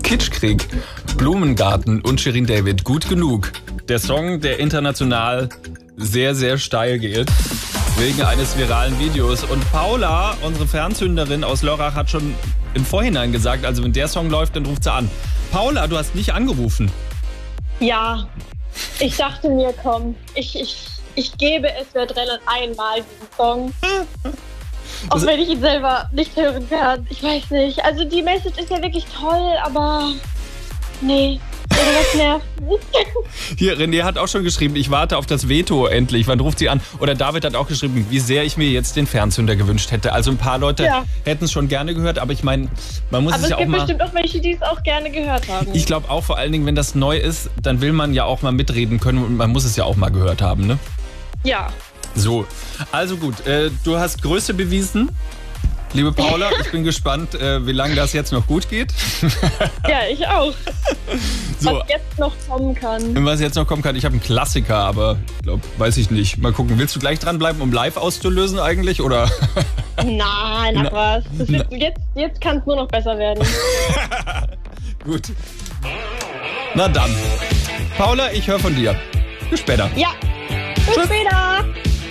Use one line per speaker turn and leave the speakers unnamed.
Kitschkrieg, Blumengarten und Shirin David, gut genug. Der Song, der international sehr, sehr steil geht, wegen eines viralen Videos. Und Paula, unsere Fernzünderin aus Lörrach, hat schon im Vorhinein gesagt, also wenn der Song läuft, dann ruft sie an. Paula, du hast nicht angerufen.
Ja, ich dachte mir, komm, ich gebe Eswert Rennert einmal diesen Song. Auch wenn ich ihn selber nicht hören kann. Ich weiß nicht. Also die Message ist ja wirklich toll, aber nee, irgendwas nervt mich.
Hier, René hat auch schon geschrieben, ich warte auf das Veto endlich. Wann ruft sie an? Oder David hat auch geschrieben, wie sehr ich mir jetzt den Fernzünder gewünscht hätte. Also ein paar Leute hätten es schon gerne gehört, aber ich meine, man muss es ja auch mal...
Aber es gibt bestimmt auch welche, die es auch gerne gehört haben.
Ich glaube auch, vor allen Dingen, wenn das neu ist, dann will man ja auch mal mitreden können und man muss es ja auch mal gehört haben, ne?
Ja.
So, also gut, du hast Größe bewiesen, liebe Paula. Ich bin gespannt, wie lange das jetzt noch gut geht.
Ja, ich auch.
So.
Was jetzt noch kommen kann.
Was jetzt noch kommen kann, ich habe einen Klassiker, aber ich glaube, weiß ich nicht. Mal gucken, willst du gleich dranbleiben, um live auszulösen eigentlich, oder?
Nein, was. Jetzt kann es nur noch besser werden.
Gut. Na dann. Paula, ich höre von dir. Bis später.
Ja, bis später.